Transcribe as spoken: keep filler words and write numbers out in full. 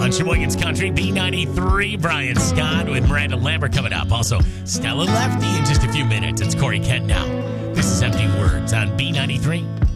on Sheboygan's Country, B ninety-three. Brian Scott with Miranda Lambert coming up. Also, Stella Lefty in just a few minutes. It's Corey Kent now. This is Empty Words on B ninety-three.